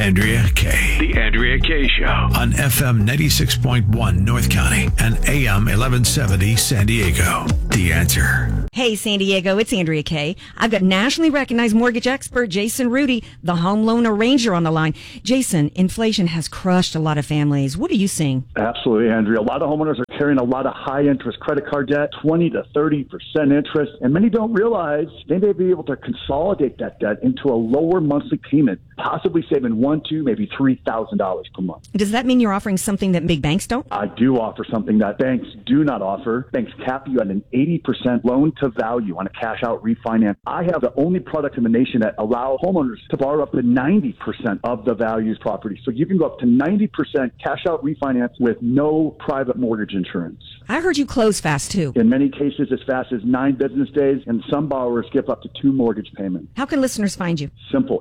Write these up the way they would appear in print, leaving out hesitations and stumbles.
Andrea Kaye. The Andrea Kaye Show on FM 96.1 North County and AM 1170 San Diego. The Answer. Hey, San Diego, it's Andrea Kaye. I've got nationally recognized mortgage expert Jason Rudy, the home loan arranger, on the line. Jason, inflation has crushed a lot of families. What are you seeing? Absolutely, Andrea. A lot of homeowners are carrying a lot of high-interest credit card debt, 20 to 30% interest, and many don't realize they may be able to consolidate that debt into a lower monthly payment, possibly saving $1,000, maybe $3,000 per month. Does that mean you're offering something that big banks don't? I do offer something that banks do not offer. Banks cap you at an 80% loan to value on a cash-out refinance. I have the only product in the nation that allows homeowners to borrow up to 90% of the value's property. So you can go up to 90% cash-out refinance with no private mortgage insurance. I heard you close fast, too. In many cases, as fast as 9 business days, and some borrowers skip up to 2 mortgage payments. How can listeners find you? Simple,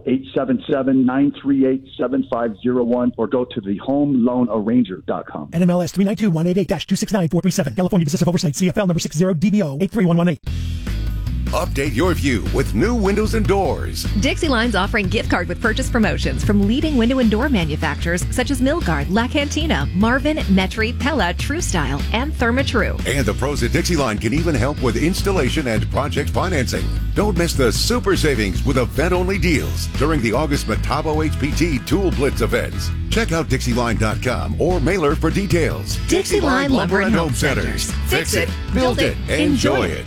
877-938-7501, or go to thehomeloanarranger.com. NMLS 392-188-269-437. California Business of Oversight, CFL number 60DBO 83118. Update your view with new windows and doors. Dixie-Line's offering gift card with purchase promotions from leading window and door manufacturers such as Milgard, La Cantina, Marvin, Metri, Pella, True Style, and Therma-Tru. And the pros at Dixie-Line can even help with installation and project financing. Don't miss the super savings with event-only deals during the August Metabo HPT Tool Blitz events. Check out Dixieline.com or mailer for details. Dixie-Line Lumber and Home Centers. Fix it, build it, enjoy it.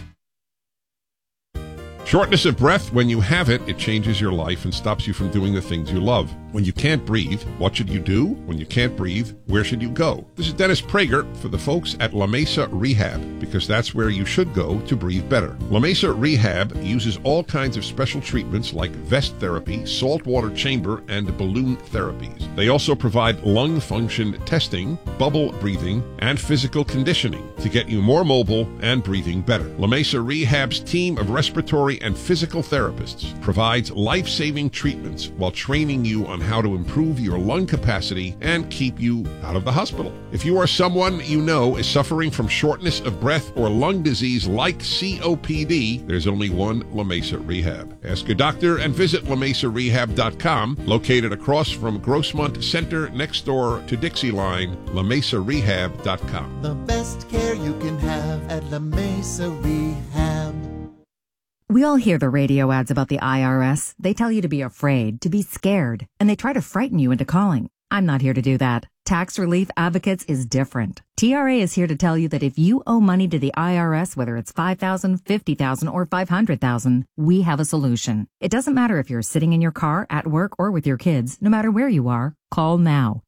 Shortness of breath, when you have it, it changes your life and stops you from doing the things you love. When you can't breathe, what should you do? When you can't breathe, where should you go? This is Dennis Prager for the folks at La Mesa Rehab, because that's where you should go to breathe better. La Mesa Rehab uses all kinds of special treatments like vest therapy, saltwater chamber, and balloon therapies. They also provide lung function testing, bubble breathing, and physical conditioning to get you more mobile and breathing better. La Mesa Rehab's team of respiratory and physical therapists provides life-saving treatments while training you on how to improve your lung capacity and keep you out of the hospital. If you are someone you know is suffering from shortness of breath or lung disease like COPD, there's only one La Mesa Rehab. Ask a doctor and visit LaMesaRehab.com, located across from Grossmont Center next door to Dixie-Line, LaMesaRehab.com. The best care you can have at La Mesa Rehab. We all hear the radio ads about the IRS. They tell you to be afraid, to be scared, and they try to frighten you into calling. I'm not here to do that. Tax Relief Advocates is different. TRA is here to tell you that if you owe money to the IRS, whether it's $5,000, $50,000, or $500,000, we have a solution. It doesn't matter if you're sitting in your car, at work, or with your kids. No matter where you are, call now.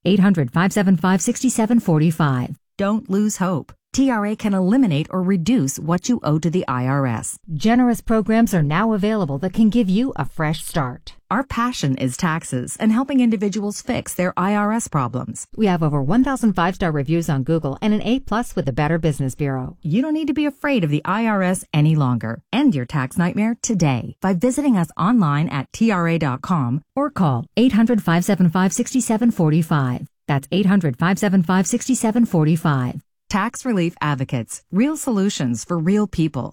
800-575-6745. Don't lose hope. TRA can eliminate or reduce what you owe to the IRS. Generous programs are now available that can give you a fresh start. Our passion is taxes and helping individuals fix their IRS problems. We have over 1,000 5-star reviews on Google and an A+ with the Better Business Bureau. You don't need to be afraid of the IRS any longer. End your tax nightmare today by visiting us online at TRA.com or call 800-575-6745. That's 800-575-6745. Tax Relief Advocates. Real solutions for real people.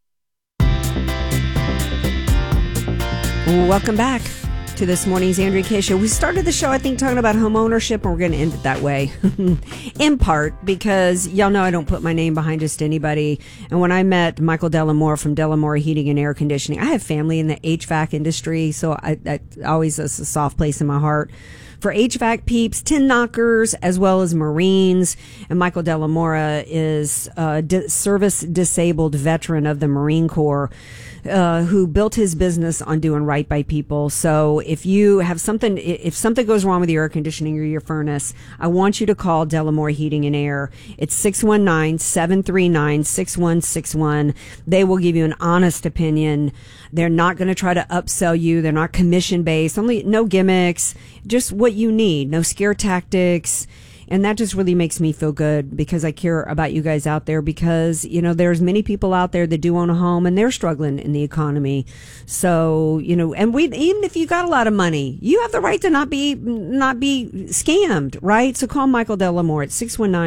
Welcome back to this morning's Andrea Kaye Show. We started the show, I think, talking about home ownership, and we're going to end it that way. In part because y'all know I don't put my name behind just anybody. And when I met Michael Delamore from Delamore Heating and Air Conditioning, I have family in the HVAC industry, so I always is a soft place in my heart for HVAC peeps, tin knockers, as well as Marines. And Michael Delamora is a service-disabled veteran of the Marine Corps who built his business on doing right by people. So if you have something, if something goes wrong with your air conditioning or your furnace, I want you to call Delamore Heating and Air. It's 619-739-6161. They will give you an honest opinion. They're not going to try to upsell you. They're not commission-based. Only no gimmicks, just what you need. No scare tactics. And that just really makes me feel good because I care about you guys out there because, you know, there's many people out there that do own a home and they're struggling in the economy. So, you know, and even if you got a lot of money, you have the right to not be scammed, right? So call Michael Delamore at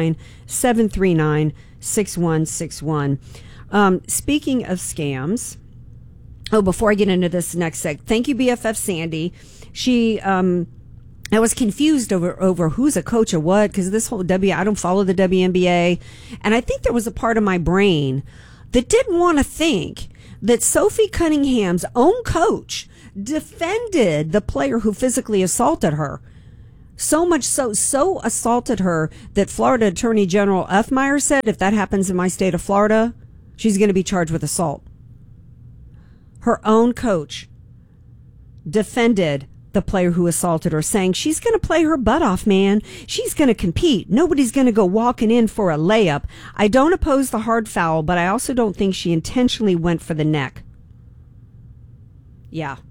619-739-6161. Speaking of scams, before I get into this next seg, thank you, BFF Sandy. She, I was confused over who's a coach of what, because this whole I don't follow the WNBA. And I think there was a part of my brain that didn't want to think that Sophie Cunningham's own coach defended the player who physically assaulted her. So much so assaulted her that Florida Attorney General Ethmeyer said if that happens in my state of Florida, she's going to be charged with assault. Her own coach defended the player who assaulted her, saying she's going to play her butt off, man. She's going to compete. Nobody's going to go walking in for a layup. I don't oppose the hard foul, but I also don't think she intentionally went for the neck. Yeah.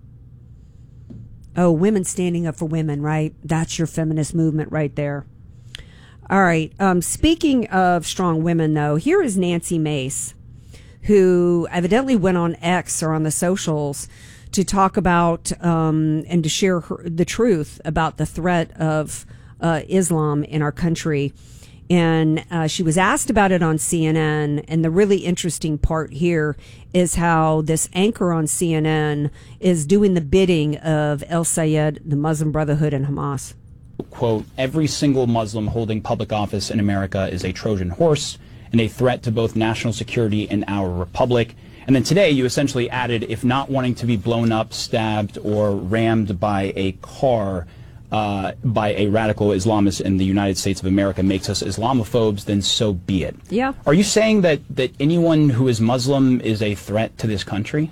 Oh, women standing up for women, right? That's your feminist movement right there. All right. Speaking of strong women, though, here is Nancy Mace, who evidently went on X or on the socials to talk about and to share the truth about the threat of Islam in our country. And she was asked about it on CNN. And the really interesting part here is how this anchor on CNN is doing the bidding of El Sayed, the Muslim Brotherhood, and Hamas. Quote, every single Muslim holding public office in America is a Trojan horse and a threat to both national security and our republic. And then today you essentially added, if not wanting to be blown up, stabbed, or rammed by a car by a radical Islamist in the United States of America makes us Islamophobes, then so be it. Yeah. Are you saying that anyone who is Muslim is a threat to this country?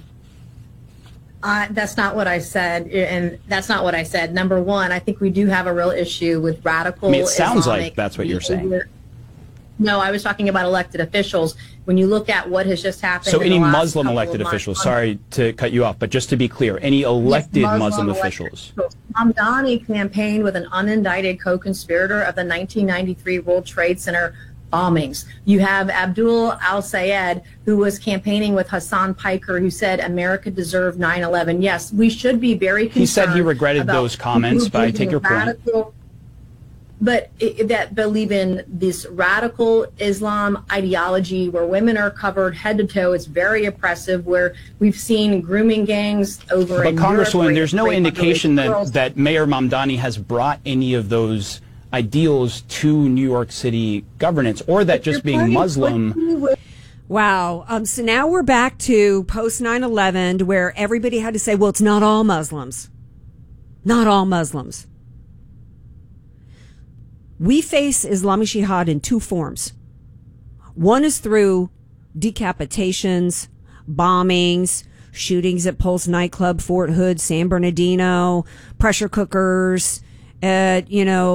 That's not what I said, and that's not what I said. Number one, I think we do have a real issue with radical it sounds Islamic like that's what you're saying. No, I was talking about elected officials. When you look at what has just happened. So any Muslim elected officials, sorry to cut you off, but just to be clear, any elected Muslim officials. Mamdani campaigned with an unindicted co-conspirator of the 1993 World Trade Center bombings. You have Abdul al-Sayed, who was campaigning with Hassan Piker, who said America deserved 9/11. Yes, we should be very concerned. He said he regretted those comments, but I take your point. But that believe in this radical Islam ideology where women are covered head to toe. It's very oppressive, where we've seen grooming gangs over in Europe. But Congresswoman, there's no indication that Mayor Mamdani has brought any of those ideals to New York City governance, or that just being Muslim. Wow. So now we're back to post 9/11, where everybody had to say, well, it's not all Muslims. Not all Muslims. We face Islamic Jihad in two forms. One is through decapitations, bombings, shootings at Pulse nightclub, Fort Hood, San Bernardino, pressure cookers, at,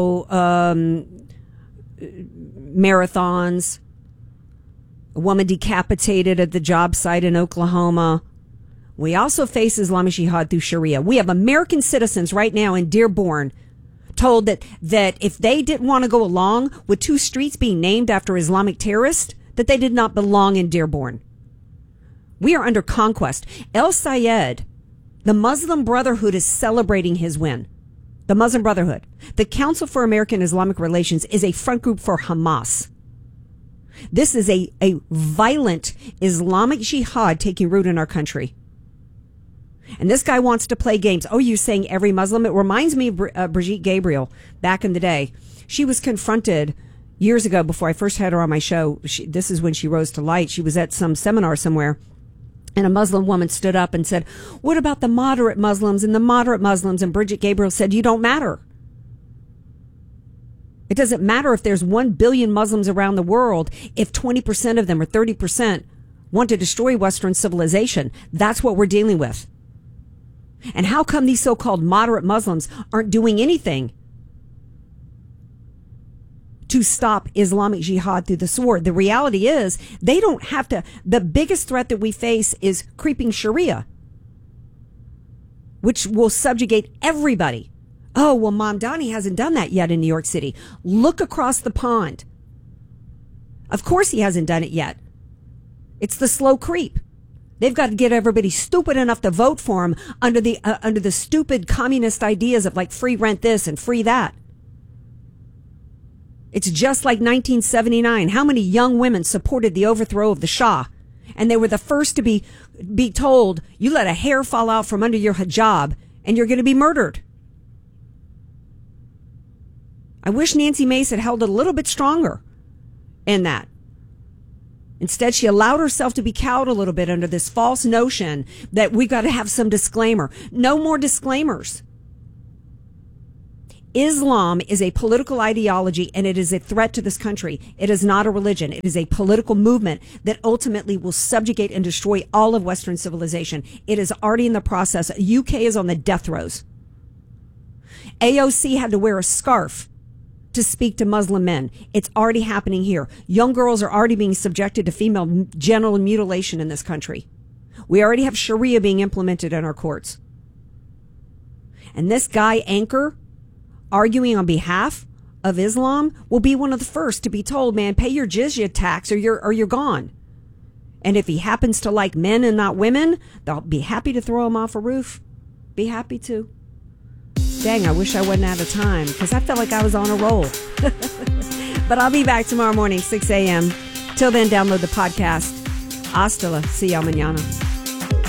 marathons, a woman decapitated at the job site in Oklahoma. We also face Islamic Jihad through Sharia. We have American citizens right now in Dearborn told that if they didn't want to go along with two streets being named after Islamic terrorists, that they did not belong in Dearborn. We are under conquest. El Sayed, the Muslim Brotherhood, is celebrating his win. The Muslim Brotherhood. The Council for American Islamic Relations is a front group for Hamas. This is a violent Islamic Jihad taking root in our country. And this guy wants to play games. Oh, you're saying every Muslim? It reminds me of Brigitte Gabriel back in the day. She was confronted years ago before I first had her on my show. This is when she rose to light. She was at some seminar somewhere, and a Muslim woman stood up and said, what about the moderate Muslims and the moderate Muslims? And Brigitte Gabriel said, you don't matter. It doesn't matter if there's 1 billion Muslims around the world if 20% of them or 30% want to destroy Western civilization. That's what we're dealing with. And how come these so-called moderate Muslims aren't doing anything to stop Islamic Jihad through the sword? The reality is they don't have to. The biggest threat that we face is creeping Sharia, which will subjugate everybody. Oh, well, Mamdani hasn't done that yet in New York City. Look across the pond. Of course he hasn't done it yet. It's the slow creep. They've got to get everybody stupid enough to vote for him under the stupid communist ideas of like free rent this and free that. It's just like 1979. How many young women supported the overthrow of the Shah? And they were the first to be told, you let a hair fall out from under your hijab and you're going to be murdered. I wish Nancy Mace had held it a little bit stronger in that. Instead, she allowed herself to be cowed a little bit under this false notion that we got to have some disclaimer. No more disclaimers. Islam is a political ideology, and it is a threat to this country. It is not a religion. It is a political movement that ultimately will subjugate and destroy all of Western civilization. It is already in the process. UK is on the death throes. AOC had to wear a scarf to speak to Muslim men. It's already happening here. Young girls are already being subjected to female genital mutilation in this country. We already have Sharia being implemented in our courts. And this guy, Anchor, arguing on behalf of Islam, will be one of the first to be told, man, pay your jizya tax or you're gone. And if he happens to like men and not women, they'll be happy to throw him off a roof. Be happy to. Dang, I wish I wasn't out of time because I felt like I was on a roll. But I'll be back tomorrow morning, 6 a.m. Till then, download the podcast. Hasta la. See y'all mañana.